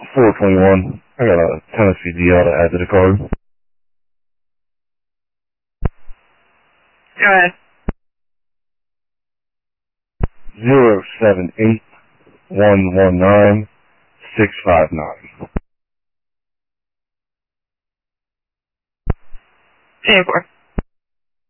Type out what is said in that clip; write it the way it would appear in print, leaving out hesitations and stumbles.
421. I got a Tennessee DL to add to the card. Go ahead. 078-119-659. Pay for.